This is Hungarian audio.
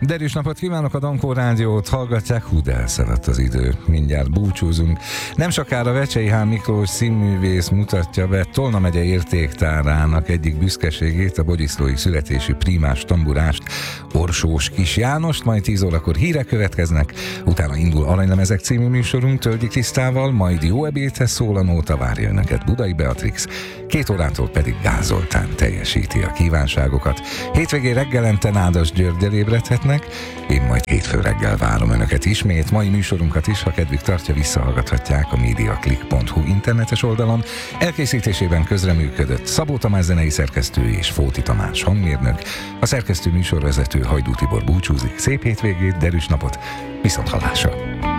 Derűs napot kívánok, a Dankó Rádiót hallgatják, hú, de elszaladt az idő, mindjárt búcsúzunk. Nem sokára Vecsei H. Miklós színművész mutatja be Tolna megye értéktárának egyik büszkeségét, a bogyiszlói születésű prímás tamburást, Orsós Kis Jánost, majd 10 órakor hírek következnek, utána indul Aranylemezek című műsorunk Tölgyi Krisztával, majd jó ebédhez szól a nóta, várja önöket Budai Beatrix, 2 órától pedig Gál Zoltán teljesíti a kívánságokat. Hétvégén reggelente Nádas Györgyel ébredhetnek, én majd hétfő reggel várom önöket ismét. Mai műsorunkat is, ha kedvük tartja, visszahallgathatják a mediaclick.hu internetes oldalon. Elkészítésében közreműködött Szabó Tamás zenei szerkesztő és Fóti Tamás hangmérnök. A szerkesztő műsorvezető Hajdú Tibor búcsúzik. Szép hétvégét, derűs napot, viszonthallásra!